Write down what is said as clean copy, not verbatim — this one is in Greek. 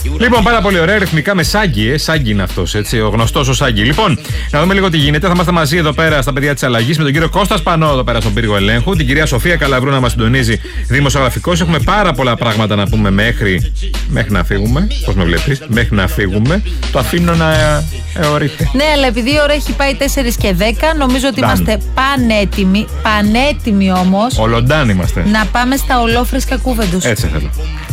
Λοιπόν, πάρα πολύ ωραία, ρυθμικά με Σάγκη. Σάγκη είναι αυτό, έτσι, ο γνωστό ο Σάγκη. Λοιπόν, να δούμε λίγο τι γίνεται. Θα είμαστε μαζί εδώ πέρα στα παιδιά τη αλλαγή με τον κύριο Κώστα Σπανό εδώ πέρα στον πύργο ελέγχου. Την κυρία Σοφία Καλαβρού να μα συντονίζει δημοσιογραφικό. Έχουμε πάρα πολλά πράγματα να πούμε μέχρι να φύγουμε. Πώ με βλέπει, μέχρι να φύγουμε. Το αφήνω να εωρείται. Ναι, αλλά επειδή η ώρα έχει πάει 4 και 10, νομίζω ότι είμαστε πανέτοιμοι. Πανέτοιμοι όμως. Ολοντάν είμαστε. Να πάμε στα ολόφρεσκα Κούβεντος. Έτσι θέλω.